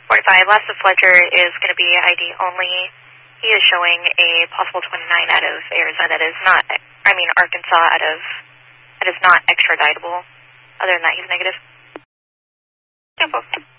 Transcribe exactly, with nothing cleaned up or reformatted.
forty-five, last of Fletcher is going to be I D only. He is showing a possible twenty-nine out of Arizona that is not, I mean Arkansas out of, that is not extraditable. Other than that, he's negative. Yeah,